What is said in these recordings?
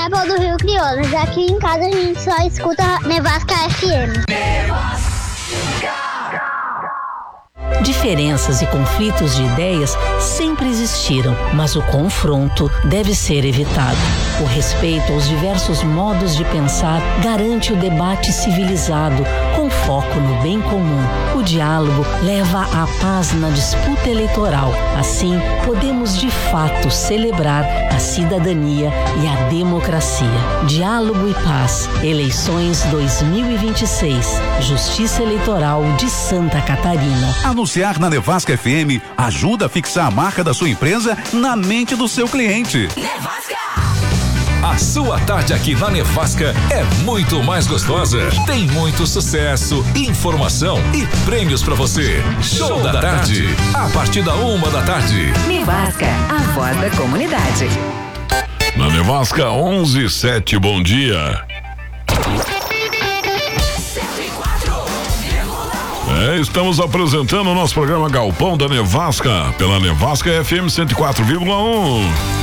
Apple do Rio Crioulo, já que em casa a gente só escuta Nevasca FM. Diferenças e conflitos de ideias sempre existiram, mas o confronto deve ser evitado. O respeito aos diversos modos de pensar garante o debate civilizado, com foco no bem comum. O diálogo leva à paz na disputa eleitoral. Assim, podemos de fato celebrar a cidadania e a democracia. Diálogo e paz. Eleições 2026. Justiça Eleitoral de Santa Catarina. Anunciar na Nevasca FM ajuda a fixar a marca da sua empresa na mente do seu cliente. Nevasca! A sua tarde aqui na Nevasca é muito mais gostosa. Tem muito sucesso, informação e prêmios pra você. Show da tarde, a partir da 1h. Nevasca, a voz da comunidade. Na Nevasca 11:07, bom dia. Estamos apresentando o nosso programa Galpão da Nevasca, pela Nevasca FM 104,1.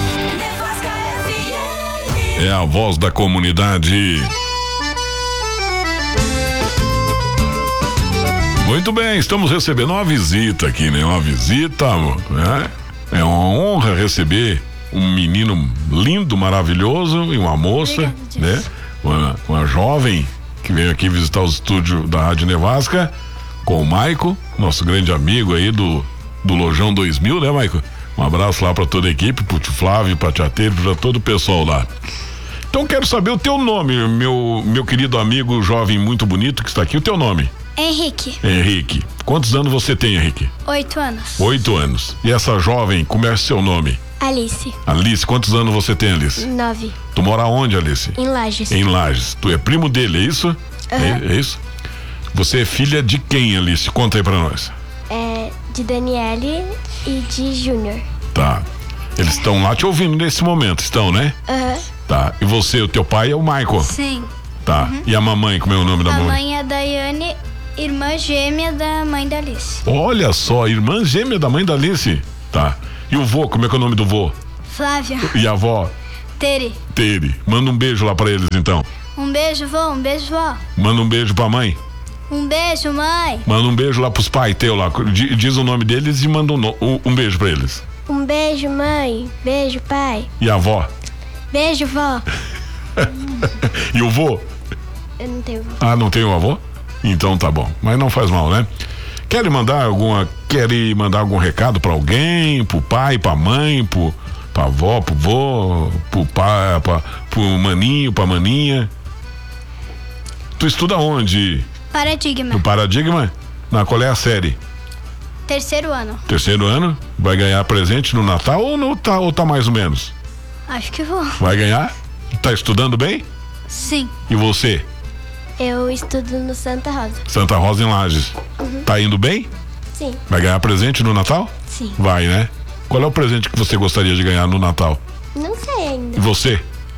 É a voz da comunidade. Muito bem, estamos recebendo uma visita aqui, né? Uma visita, né? É uma honra receber um menino lindo, maravilhoso e uma moça, né? Uma jovem que veio aqui visitar os estúdios da Rádio Nevasca com o Maico, nosso grande amigo aí do Lojão 2000, né, Maico? Um abraço lá pra toda a equipe, pro tio Flávio, pra tia Teiro, pra todo o pessoal lá. Então quero saber o teu nome, meu querido amigo jovem muito bonito que está aqui, o teu nome? Henrique. Quantos anos você tem, Henrique? 8 anos. 8 anos. E essa jovem, como é seu nome? Alice, quantos anos você tem, Alice? 9. Tu mora onde, Alice? Em Lages. Em Lages. Tu é primo dele, é isso? Uhum. É isso? Você é filha de quem, Alice? Conta aí pra nós. É de Daniele e de Júnior. Tá. Eles estão lá te ouvindo nesse momento, estão, né? Aham. Tá. E você, o teu pai é o Michael? Sim. Tá. Uhum. E a mamãe, como é o nome da A mãe? mãe é a Daiane, irmã gêmea da mãe da Alice. Olha só, irmã gêmea da mãe da Alice. Tá. E o vô, como é que é o nome do vô? Flávio. E a avó? Tere. Manda um beijo lá pra eles, então. Um beijo, vô. Um beijo, vó. Manda um beijo pra mãe. Um beijo, mãe. Manda um beijo lá pros pais teu lá. Diz o nome deles e manda um beijo pra eles. Um beijo, mãe. Beijo, pai. E a avó? Beijo, vó. E o vô? Eu não tenho vó. Ah, não tem o avô? Então tá bom. Mas não faz mal, né? Quer mandar algum recado pra alguém? Pro pai, pra mãe, pra avó, pro vô, pro pai, pro maninho, pra maninha? Tu estuda onde? Paradigma. No Paradigma? Qual é a série? 3º ano. 3º ano? Vai ganhar presente no Natal ou tá mais ou menos? Acho que vou. Vai ganhar? Tá estudando bem? Sim. E você? Eu estudo no Santa Rosa. Santa Rosa em Lages. Uhum. Tá indo bem? Sim. Vai ganhar presente no Natal? Sim. Vai, né? Qual é o presente que você gostaria de ganhar no Natal? Não sei ainda. E você?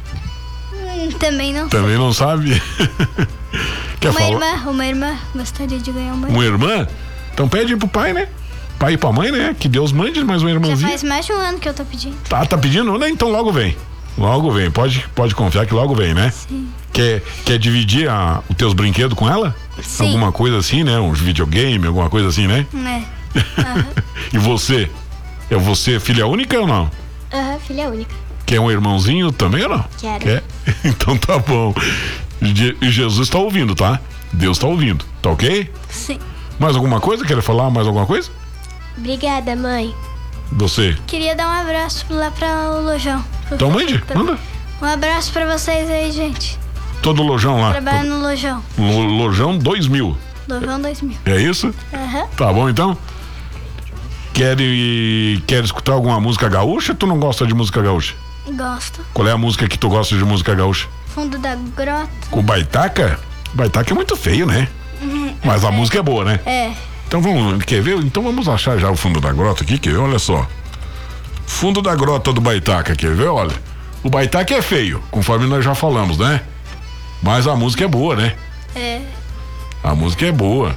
Também não. Também não sabe? Quer falar? Uma irmã gostaria de ganhar uma irmã. Então pede pro pai, né? Pai e pra mãe, né? Que Deus mande mais uma irmãzinha. Já faz mais de um ano que eu tô pedindo. Tá pedindo? Né? Então logo vem. Logo vem. Pode confiar que logo vem, né? Sim. Quer dividir os teus brinquedos com ela? Sim. Alguma coisa assim, né? Uns videogame, alguma coisa assim, né? É. Uhum. E você? É você filha única ou não? Aham, filha única. Quer um irmãozinho também ou não? Quero. Quer? Então tá bom. E Jesus tá ouvindo, tá? Deus tá ouvindo, tá ok? Sim. Mais alguma coisa? Quer falar mais alguma coisa? Obrigada, mãe. Você? Queria dar um abraço lá pra o Lojão. Então mande, manda. Um abraço pra vocês aí, gente. Todo o Lojão lá. Trabalho no Lojão. Lojão 2000. Lojão 2000. É isso? Aham. Tá bom então? Quer escutar alguma música gaúcha ou tu não gosta de música gaúcha? Gosto. Qual é a música que tu gosta de música gaúcha? Fundo da Grota. Com Baitaca? Baitaca é muito feio, né? Mas a música é boa, né? É. Então quer ver? Então vamos achar já o Fundo da Grota aqui, quer ver? Olha só. Fundo da Grota do Baitaca, quer ver? Olha. O Baitaca é feio, conforme nós já falamos, né? Mas a música é boa, né? É. A música é boa.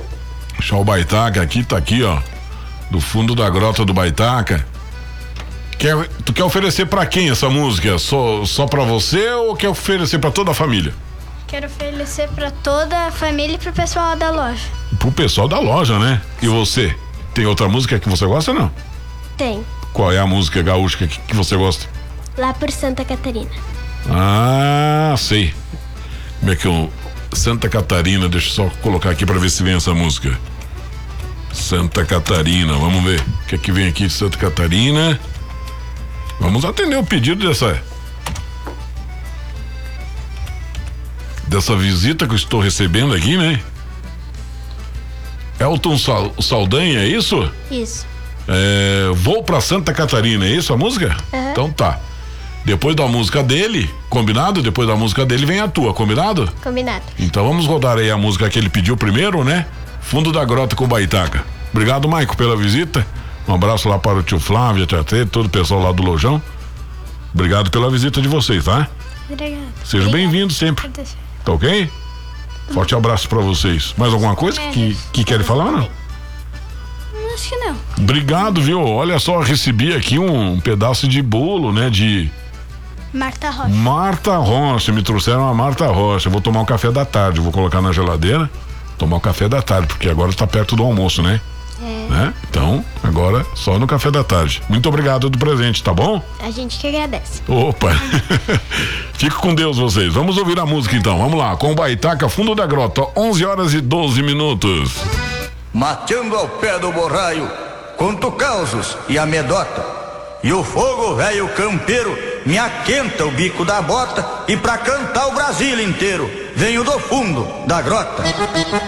Deixa o Baitaca aqui, tá aqui, ó. Do Fundo da Grota do Baitaca. Tu quer oferecer pra quem essa música? Só pra você ou quer oferecer pra toda a família? Quero oferecer pra toda a família e pro pessoal da loja. Pro pessoal da loja, né? E você? Tem outra música que você gosta ou não? Tem. Qual é a música gaúcha que você gosta? Lá por Santa Catarina. Ah, sei. Como é que eu... Santa Catarina, deixa eu só colocar aqui pra ver se vem essa música. Santa Catarina, vamos ver. O que é que vem aqui de Santa Catarina? Vamos atender o pedido dessa visita que eu estou recebendo aqui, né? Elton Saldanha, é isso? Isso. Vou pra Santa Catarina, é isso a música? Uhum. Então tá. Depois da música dele, combinado? Depois da música dele vem a tua, combinado? Combinado. Então vamos rodar aí a música que ele pediu primeiro, né? Fundo da Grota com Baitaca. Obrigado, Maico, pela visita. Um abraço lá para o tio Flávio, a tia Tê, todo o pessoal lá do Lojão. Obrigado pela visita de vocês, tá? Obrigado. Sejam bem-vindos sempre. Tá ok? Forte abraço pra vocês. Mais alguma coisa que querem falar ou não? Acho que não. Obrigado, viu? Olha só, recebi aqui um pedaço de bolo, né? De Marta Rocha. Marta Rocha, me trouxeram a Marta Rocha. Vou tomar um café da tarde, vou colocar na geladeira, tomar o café da tarde, porque agora tá perto do almoço, né? Né? Então, agora só no café da tarde. Muito obrigado do presente, tá bom? A gente que agradece. Opa! Fique com Deus vocês. Vamos ouvir a música então. Vamos lá, com Baitaca, Fundo da Grota, 11h12. Mateando ao pé do borraio, conto causos e amedota. E o fogo velho campeiro me aquenta o bico da bota. E pra cantar o Brasil inteiro venho do fundo da grota.